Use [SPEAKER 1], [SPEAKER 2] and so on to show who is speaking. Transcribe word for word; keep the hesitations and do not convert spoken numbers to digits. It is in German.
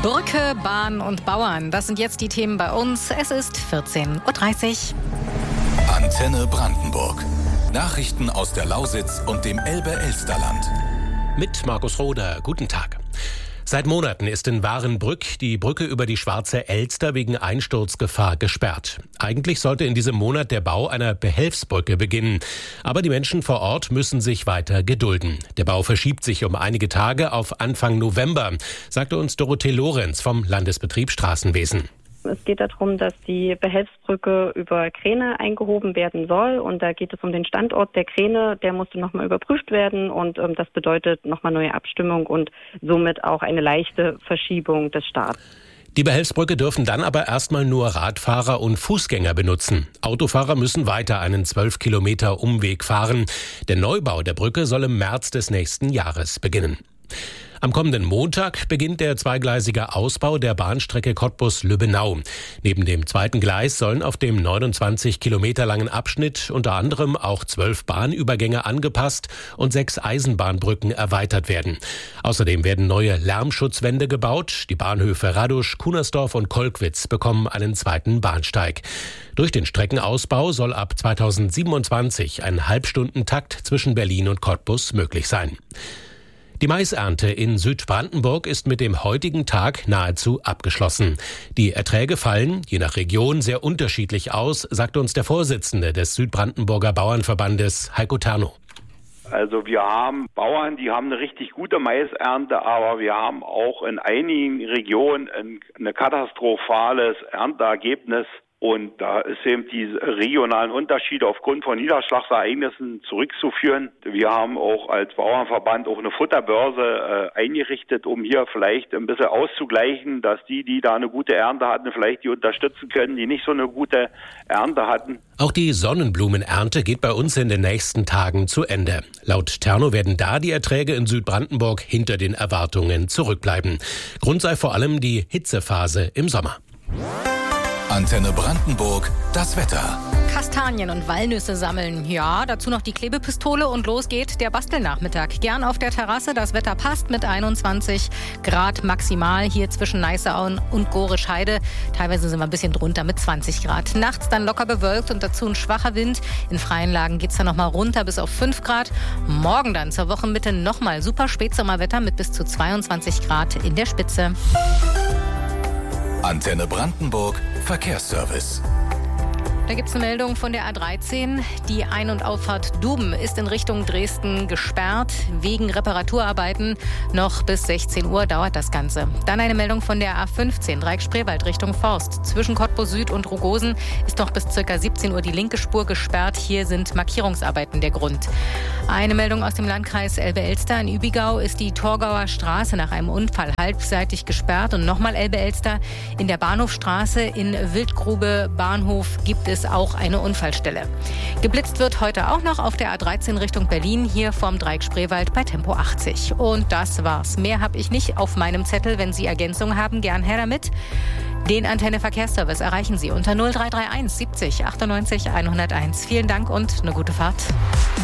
[SPEAKER 1] Brücke, Bahn und Bauern, das sind jetzt die Themen bei uns. Es ist vierzehn Uhr dreißig.
[SPEAKER 2] Antenne Brandenburg. Nachrichten aus der Lausitz und dem Elbe-Elsterland.
[SPEAKER 3] Mit Markus Roder. Guten Tag. Seit Monaten ist in Warenbrück die Brücke über die Schwarze Elster wegen Einsturzgefahr gesperrt. Eigentlich sollte in diesem Monat der Bau einer Behelfsbrücke beginnen. Aber die Menschen vor Ort müssen sich weiter gedulden. Der Bau verschiebt sich um einige Tage auf Anfang November, sagte uns Dorothee Lorenz vom Landesbetrieb Straßenwesen.
[SPEAKER 4] Es geht darum, dass die Behelfsbrücke über Kräne eingehoben werden soll. Und da geht es um den Standort der Kräne. Der musste nochmal überprüft werden. Und ähm, das bedeutet nochmal neue Abstimmung und somit auch eine leichte Verschiebung des Starts.
[SPEAKER 3] Die Behelfsbrücke dürfen dann aber erstmal nur Radfahrer und Fußgänger benutzen. Autofahrer müssen weiter einen zwölf Kilometer Umweg fahren. Der Neubau der Brücke soll im März des nächsten Jahres beginnen. Am kommenden Montag beginnt der zweigleisige Ausbau der Bahnstrecke Cottbus-Lübbenau. Neben dem zweiten Gleis sollen auf dem neunundzwanzig Kilometer langen Abschnitt unter anderem auch zwölf Bahnübergänge angepasst und sechs Eisenbahnbrücken erweitert werden. Außerdem werden neue Lärmschutzwände gebaut. Die Bahnhöfe Radusch, Kunersdorf und Kolkwitz bekommen einen zweiten Bahnsteig. Durch den Streckenausbau soll ab zweitausendsiebenundzwanzig ein Halbstundentakt zwischen Berlin und Cottbus möglich sein. Die Maisernte in Südbrandenburg ist mit dem heutigen Tag nahezu abgeschlossen. Die Erträge fallen, je nach Region, sehr unterschiedlich aus, sagte uns der Vorsitzende des Südbrandenburger Bauernverbandes, Heiko Terno.
[SPEAKER 5] Also wir haben Bauern, die haben eine richtig gute Maisernte, aber wir haben auch in einigen Regionen ein, ein katastrophales Ernteergebnis. Und da ist eben die regionalen Unterschiede aufgrund von Niederschlagsereignissen zurückzuführen. Wir haben auch als Bauernverband auch eine Futterbörse äh, eingerichtet, um hier vielleicht ein bisschen auszugleichen, dass die, die da eine gute Ernte hatten, vielleicht die unterstützen können, die nicht so eine gute Ernte hatten.
[SPEAKER 3] Auch die Sonnenblumenernte geht bei uns in den nächsten Tagen zu Ende. Laut Terno werden da die Erträge in Südbrandenburg hinter den Erwartungen zurückbleiben. Grund sei vor allem die Hitzephase im Sommer.
[SPEAKER 2] Antenne Brandenburg, das Wetter.
[SPEAKER 1] Kastanien und Walnüsse sammeln. Ja, dazu noch die Klebepistole und los geht der Bastelnachmittag. Gern auf der Terrasse, das Wetter passt mit einundzwanzig Grad maximal hier zwischen Neißauen und Gorisch-Heide. Teilweise sind wir ein bisschen drunter mit zwanzig Grad. Nachts dann locker bewölkt und dazu ein schwacher Wind. In freien Lagen geht es dann nochmal runter bis auf fünf Grad. Morgen dann zur Wochenmitte nochmal super Spätsommerwetter mit bis zu zweiundzwanzig Grad in der Spitze.
[SPEAKER 2] Antenne Brandenburg, Verkehrsservice.
[SPEAKER 1] Da gibt es eine Meldung von der A dreizehn. Die Ein- und Auffahrt Duben ist in Richtung Dresden gesperrt. Wegen Reparaturarbeiten noch bis sechzehn Uhr dauert das Ganze. Dann eine Meldung von der A fünfzehn, Dreieck-Spreewald Richtung Forst. Zwischen Cottbus Süd und Rugosen ist noch bis ca. siebzehn Uhr die linke Spur gesperrt. Hier sind Markierungsarbeiten der Grund. Eine Meldung aus dem Landkreis Elbe-Elster. In Übigau ist die Torgauer Straße nach einem Unfall halbseitig gesperrt. Und nochmal Elbe-Elster. In der Bahnhofstraße in Wildgrube Bahnhof gibt es auch eine Unfallstelle. Geblitzt wird heute auch noch auf der A dreizehn Richtung Berlin, hier vorm Dreieck Spreewald bei Tempo achtzig. Und das war's. Mehr habe ich nicht auf meinem Zettel. Wenn Sie Ergänzungen haben, gern her damit. Den Antenne Verkehrsservice erreichen Sie unter null drei drei eins siebzig achtundneunzig hunderteins. Vielen Dank und eine gute Fahrt.